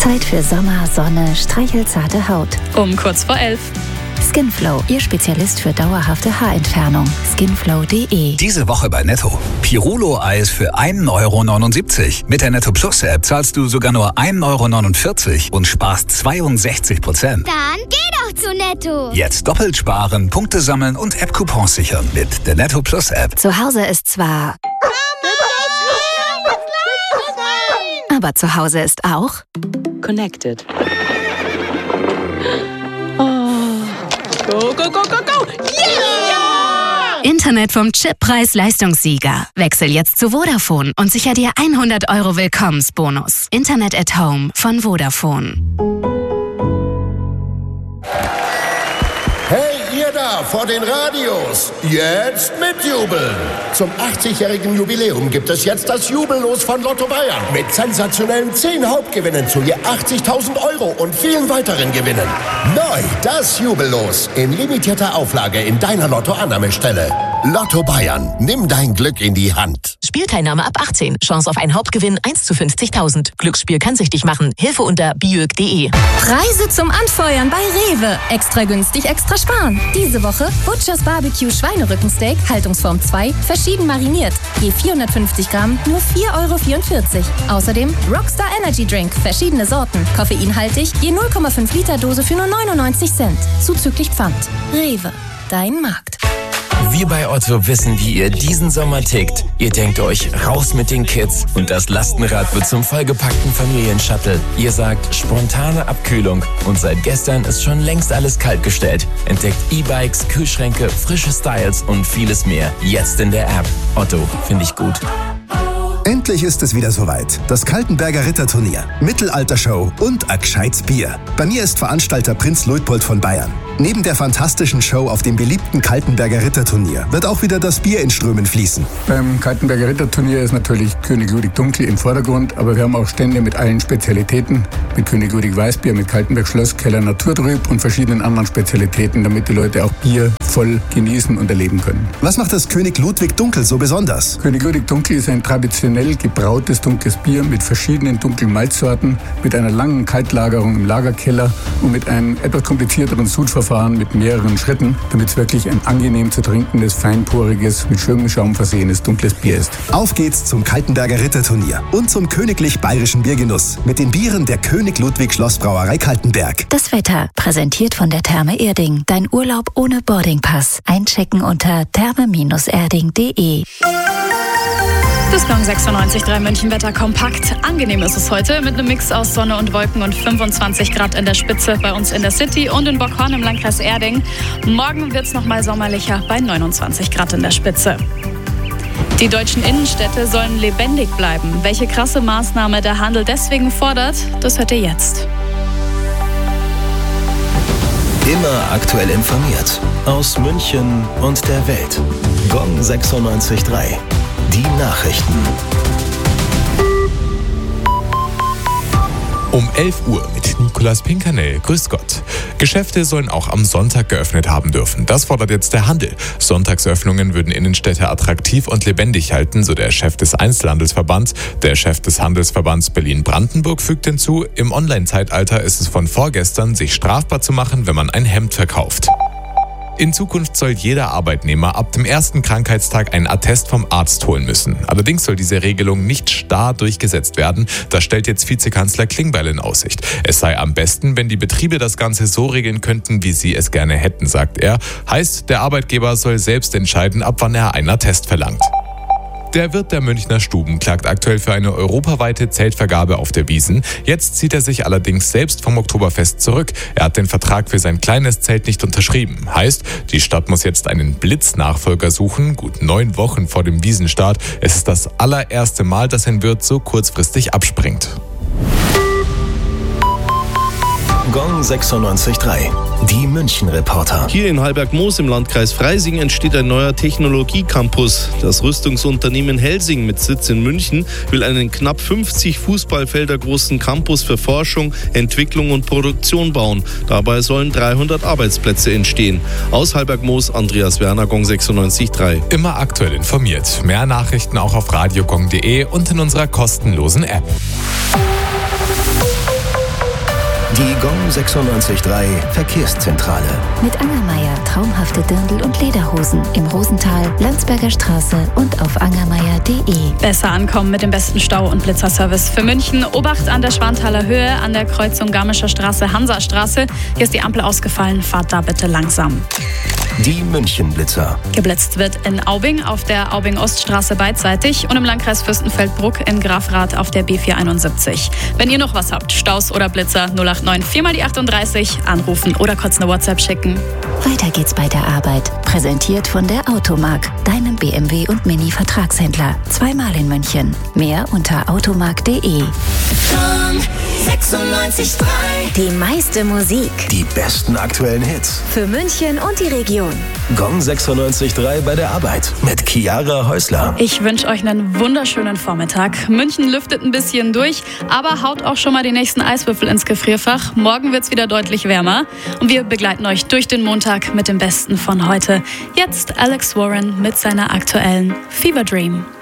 Zeit für Sommer, Sonne, streichelzarte Haut. Um kurz vor 11. Skinflow, Ihr Spezialist für dauerhafte Haarentfernung. Skinflow.de. Diese Woche bei Netto. Pirulo-Eis für 1,79 €. Mit der Netto Plus App zahlst du sogar nur 1,49 € und sparst 62%. Dann geh doch zu Netto. Jetzt doppelt sparen, Punkte sammeln und App-Coupons sichern mit der Netto Plus App. Zu Hause ist zwar... aber zu Hause ist auch... Connected. Go, go, go, go, go! Yeah! Internet vom Chip-Preis-Leistungssieger. Wechsel jetzt zu Vodafone und sicher dir 100 € Willkommensbonus. Internet at Home von Vodafone. Hey, ihr da vor den Radios, jetzt mitjubeln! Zum 80-jährigen Jubiläum gibt es jetzt das Jubellos von Lotto Bayern. Mit sensationellen 10 Hauptgewinnen zu je 80.000 € und vielen weiteren Gewinnen. Neu das Jubellos in limitierter Auflage in deiner Lotto-Annahmestelle. Lotto Bayern, nimm dein Glück in die Hand. Spielteilnahme ab 18. Chance auf einen Hauptgewinn 1 zu 50.000. Glücksspiel kann süchtig machen. Hilfe unter biög.de. Preise zum Anfeuern bei Rewe. Extra günstig, extra sparen. Diese Woche Butchers Barbecue Schweinerückensteak, Haltungsform 2, verschieden mariniert. Je 450 Gramm, nur 4,44 €. Außerdem Rockstar Energy Drink, verschiedene Sorten. Koffeinhaltig, je 0,5 Liter Dose für nur 99 Cent. Zuzüglich Pfand. Rewe, dein Markt. Wir bei Otto wissen, wie ihr diesen Sommer tickt. Ihr denkt euch, raus mit den Kids und das Lastenrad wird zum vollgepackten Familienshuttle. Ihr sagt, spontane Abkühlung und seit gestern ist schon längst alles kaltgestellt. Entdeckt E-Bikes, Kühlschränke, frische Styles und vieles mehr. Jetzt in der App. Otto, finde ich gut. Endlich ist es wieder soweit. Das Kaltenberger Ritterturnier, Mittelaltershow und ein gescheites Bier. Bei mir ist Veranstalter Prinz Luitpold von Bayern. Neben der fantastischen Show auf dem beliebten Kaltenberger Ritterturnier wird auch wieder das Bier in Strömen fließen. Beim Kaltenberger Ritterturnier ist natürlich König Ludwig Dunkel im Vordergrund, aber wir haben auch Stände mit allen Spezialitäten. Mit König Ludwig Weißbier, mit Kaltenberg Schlosskeller Naturtrüb und verschiedenen anderen Spezialitäten, damit die Leute auch Bier voll genießen und erleben können. Was macht das König Ludwig Dunkel so besonders? König Ludwig Dunkel ist ein traditionell gebrautes dunkles Bier mit verschiedenen dunklen Malzsorten, mit einer langen Kaltlagerung im Lagerkeller und mit einem etwas komplizierteren Sudverfahren mit mehreren Schritten, damit es wirklich ein angenehm zu trinkendes, feinporiges, mit schönem Schaum versehenes dunkles Bier ist. Auf geht's zum Kaltenberger Ritterturnier und zum königlich bayerischen Biergenuss mit den Bieren der König Ludwig Schlossbrauerei Kaltenberg. Das Wetter, präsentiert von der Therme Erding. Dein Urlaub ohne Boardingpass. Einchecken unter therme-erding.de. Das Gong 96,3 München Wetter kompakt. Angenehm ist es heute mit einem Mix aus Sonne und Wolken und 25 Grad in der Spitze bei uns in der City und in Bockhorn im Landkreis Erding. Morgen wird es nochmal sommerlicher bei 29 Grad in der Spitze. Die deutschen Innenstädte sollen lebendig bleiben. Welche krasse Maßnahme der Handel deswegen fordert, das hört ihr jetzt. Immer aktuell informiert. Aus München und der Welt. Gong 96,3. Die Nachrichten. Um 11 Uhr mit Nicolas Pinkernell. Grüß Gott. Geschäfte sollen auch am Sonntag geöffnet haben dürfen. Das fordert jetzt der Handel. Sonntagsöffnungen würden Innenstädte attraktiv und lebendig halten, so der Chef des Einzelhandelsverbands. Der Chef des Handelsverbands Berlin-Brandenburg fügt hinzu, im Online-Zeitalter ist es von vorgestern, sich strafbar zu machen, wenn man ein Hemd verkauft. In Zukunft soll jeder Arbeitnehmer ab dem ersten Krankheitstag einen Attest vom Arzt holen müssen. Allerdings soll diese Regelung nicht starr durchgesetzt werden. Das stellt jetzt Vizekanzler Klingbeil in Aussicht. Es sei am besten, wenn die Betriebe das Ganze so regeln könnten, wie sie es gerne hätten, sagt er. Heißt, der Arbeitgeber soll selbst entscheiden, ab wann er einen Attest verlangt. Der Wirt der Münchner Stuben klagt aktuell für eine europaweite Zeltvergabe auf der Wiesn. Jetzt zieht er sich allerdings selbst vom Oktoberfest zurück. Er hat den Vertrag für sein kleines Zelt nicht unterschrieben. Heißt, die Stadt muss jetzt einen Blitznachfolger suchen, gut 9 Wochen vor dem Wiesenstart. Es ist das allererste Mal, dass ein Wirt so kurzfristig abspringt. Gong 96,3. Die München-Reporter. Hier in Halberg-Moos im Landkreis Freising entsteht ein neuer Technologiecampus. Das Rüstungsunternehmen Helsing mit Sitz in München will einen knapp 50 Fußballfelder großen Campus für Forschung, Entwicklung und Produktion bauen. Dabei sollen 300 Arbeitsplätze entstehen. Aus Halberg-Moos, Andreas Werner, Gong 96,3. Immer aktuell informiert. Mehr Nachrichten auch auf radiogong.de und in unserer kostenlosen App. Die Gong 96.3 Verkehrszentrale. Mit Angermeier traumhafte Dirndl und Lederhosen im Rosental, Landsberger Straße und auf angermeier.de. Besser ankommen mit dem besten Stau- und Blitzerservice für München. Obacht an der Schwanthaler Höhe, an der Kreuzung Garmischer Straße, Hansastraße. Hier ist die Ampel ausgefallen, fahrt da bitte langsam. Die München-Blitzer. Geblitzt wird in Aubing auf der Aubing-Oststraße beidseitig und im Landkreis Fürstenfeldbruck in Grafrath auf der B471. Wenn ihr noch was habt, Staus oder Blitzer, 089 4 mal die 38, anrufen oder kurz eine WhatsApp schicken. Weiter geht's bei der Arbeit. Präsentiert von der Automark, deinem BMW und Mini-Vertragshändler. Zweimal in München. Mehr unter automark.de. Gong 96.3. Die meiste Musik. Die besten aktuellen Hits. Für München und die Region. Gong 96.3 bei der Arbeit mit Chiara Häusler. Ich wünsche euch einen wunderschönen Vormittag. München lüftet ein bisschen durch, aber haut auch schon mal die nächsten Eiswürfel ins Gefrierfach. Morgen wird's wieder deutlich wärmer. Und wir begleiten euch durch den Montag mit dem Besten von heute. Jetzt Alex Warren mit seiner aktuellen Fever Dream.